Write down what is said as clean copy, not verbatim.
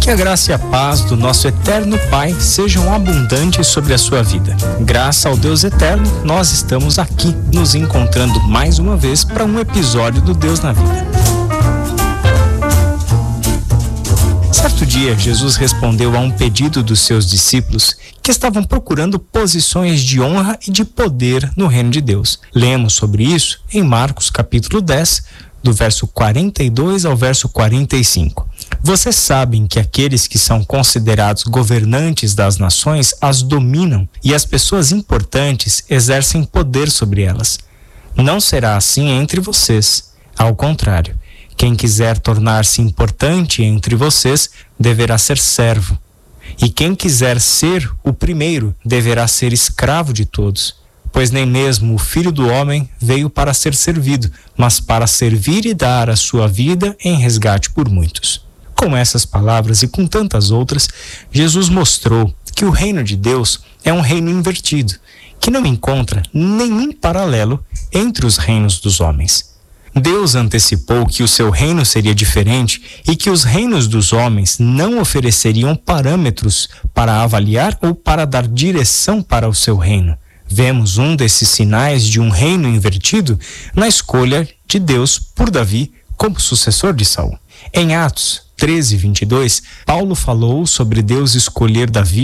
Que a graça e a paz do nosso eterno Pai sejam abundantes sobre a sua vida. Graças ao Deus eterno, nós estamos aqui nos encontrando mais uma vez para um episódio do Deus na Vida. Certo dia, Jesus respondeu a um pedido dos seus discípulos que estavam procurando posições de honra e de poder no reino de Deus. Lemos sobre isso em Marcos capítulo 10, do verso 42 ao verso 45. Vocês sabem que aqueles que são considerados governantes das nações as dominam e as pessoas importantes exercem poder sobre elas. Não será assim entre vocês. Ao contrário, quem quiser tornar-se importante entre vocês deverá ser servo. E quem quiser ser o primeiro deverá ser escravo de todos. Pois nem mesmo o Filho do Homem veio para ser servido, mas para servir e dar a sua vida em resgate por muitos. Com essas palavras e com tantas outras, Jesus mostrou que o reino de Deus é um reino invertido, que não encontra nenhum paralelo entre os reinos dos homens. Deus antecipou que o seu reino seria diferente e que os reinos dos homens não ofereceriam parâmetros para avaliar ou para dar direção para o seu reino. Vemos um desses sinais de um reino invertido na escolha de Deus por Davi como sucessor de Saul. Em Atos 13:22, Paulo falou sobre Deus escolher Davi